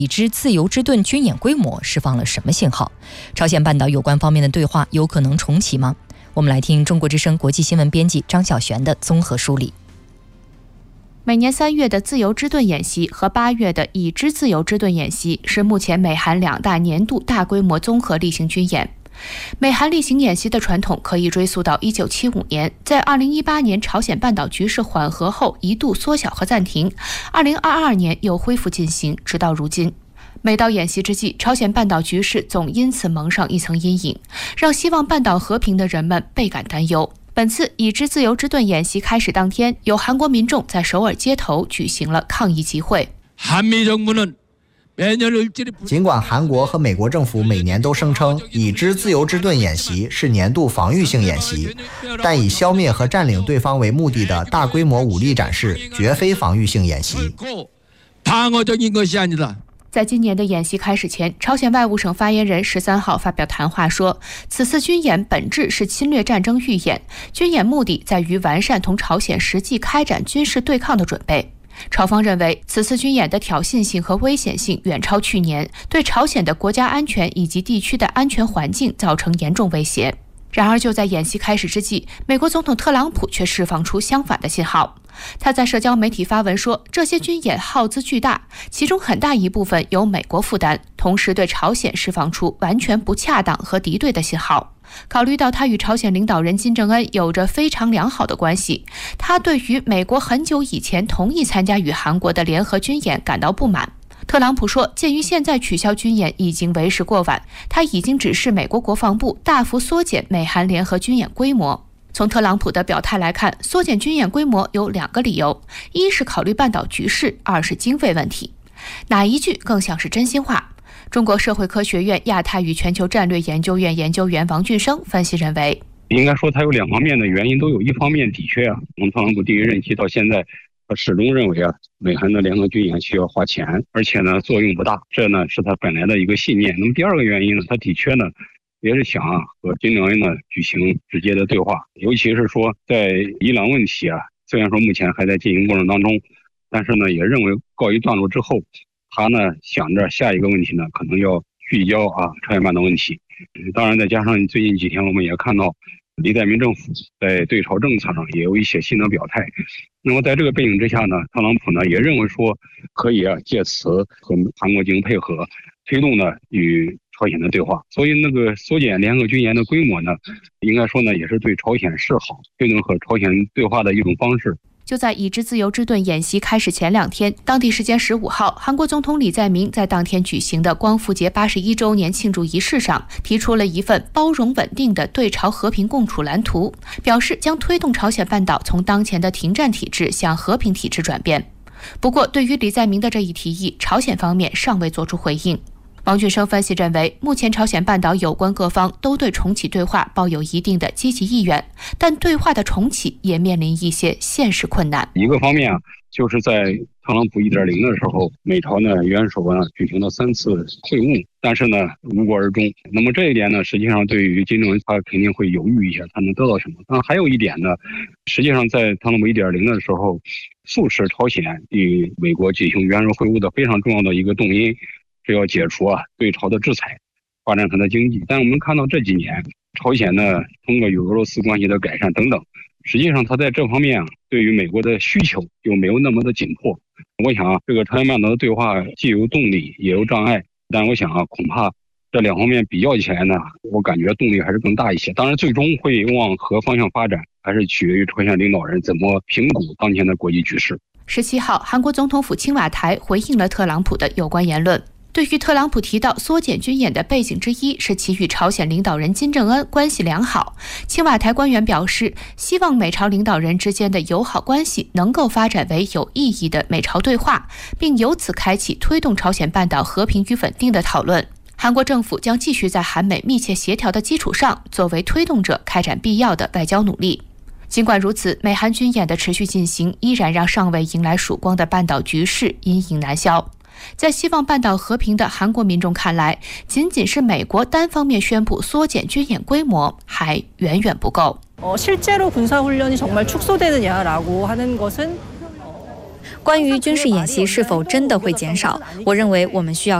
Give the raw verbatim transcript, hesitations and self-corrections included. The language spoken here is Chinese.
已知自由之盾军演规模释放了什么信号？朝鲜半岛有关方面的对话有可能重启吗？我们来听中国之声国际新闻编辑张晓璇的综合梳理。 每年三月的自由之盾演习和八月的已知自由之盾演习是目前美韩两大年度大规模综合例行军演。美韩例行演习的传统可以追溯到一九七五年，在二零一八年朝鲜半岛局势缓和后一度缩小和暂停，二零二二年又恢复进行，直到如今。每到演习之际，朝鲜半岛局势总因此蒙上一层阴影，让希望半岛和平的人们倍感担忧。本次已知自由之盾演习开始当天，有韩国民众在首尔街头举行了抗议集会。 尽管韩国和美国政府每年都声称已知自由之盾演习是年度防御性演习，但以消灭和占领对方为目的的大规模武力展示绝非防御性演习。 在今年的演习开始前，朝鲜外务省发言人十三号发表谈话说，此次军演本质是侵略战争预演，军演目的在于完善同朝鲜实际开展军事对抗的准备。朝方认为，此次军演的挑衅性和危险性远超去年，对朝鲜的国家安全以及地区的安全环境造成严重威胁。然而，就在演习开始之际，美国总统特朗普却释放出相反的信号。他在社交媒体发文说，这些军演耗资巨大，其中很大一部分由美国负担，同时对朝鲜释放出完全不恰当和敌对的信号。考虑到他与朝鲜领导人金正恩有着非常良好的关系，他对于美国很久以前同意参加与韩国的联合军演感到不满。特朗普说，鉴于现在取消军演已经为时过晚，他已经指示美国国防部大幅缩减美韩联合军演规模。从特朗普的表态来看，缩减军演规模有两个理由，一是考虑半岛局势，二是经费问题。哪一句更像是真心话？中国社会科学院亚太与全球战略研究院研究员王俊生分析认为， 应该说它有两方面的原因都有，一方面的确啊，从特朗普第一任期到现在，他始终认为啊，美韩的联合军演需要花钱，而且呢作用不大，这呢是他本来的一个信念。那么第二个原因呢，他的确呢也是想啊和金正恩呢举行直接的对话，尤其是说在伊朗问题啊，虽然说目前还在进行过程当中，但是呢也认为告一段落之后，他呢想着下一个问题呢可能要聚焦啊朝鲜半岛问题。当然再加上最近几天我们也看到李在明政府在对朝政策上也有一些新的表态。那么在这个背景之下呢，特朗普呢也认为说可以啊借此和韩国进行配合，推动呢与朝鲜的对话。所以那个缩减联合军演的规模呢，应该说呢也是对朝鲜示好，推动和朝鲜对话的一种方式。 就在已知自由之盾演习开始前两天，当地时间十五号，韩国总统李在明在当天举行的光复节八十一周年庆祝仪式上，提出了一份包容稳定的对朝和平共处蓝图，表示将推动朝鲜半岛从当前的停战体制向和平体制转变。不过，对于李在明的这一提议，朝鲜方面尚未作出回应。王俊生分析认为，目前朝鲜半岛有关各方都对重启对话抱有一定的积极意愿，但对话的重启也面临一些现实困难。 一个方面啊，就是在特朗普 一点零 的时候，美朝呢元首呢举行了三次会晤，但是呢无果而终。那么这一点呢，实际上对于金正恩他肯定会犹豫一下，他能得到什么。那还有一点呢，实际上在特朗普 一点零 的时候，促使朝鲜与美国举行元首会晤的非常重要的一个动因，是要解除啊对朝的制裁，发展它的经济。但我们看到这几年朝鲜呢通过与俄罗斯关系的改善等等，实际上它在这方面啊对于美国的需求又没有那么的紧迫。我想啊这个朝鲜半岛的对话既有动力也有障碍，但我想啊恐怕这两方面比较起来呢，我感觉动力还是更大一些。当然最终会往何方向发展，还是取决于朝鲜领导人怎么评估当前的国际局势。 十七号，韩国总统府青瓦台回应了特朗普的有关言论。对于特朗普提到缩减军演的背景之一是其与朝鲜领导人金正恩关系良好，青瓦台官员表示，希望美朝领导人之间的友好关系能够发展为有意义的美朝对话，并由此开启推动朝鲜半岛和平与稳定的讨论。韩国政府将继续在韩美密切协调的基础上，作为推动者开展必要的外交努力。尽管如此，美韩军演的持续进行依然让尚未迎来曙光的半岛局势阴影难消。在希望半岛和平的韩国民众看来，仅仅是美国单方面宣布缩减军演规模还远远不够。 실제로 군사훈련이 정말 축소되느냐라고 하는 것은 关于军事演习是否真的会减少，我认为我们需要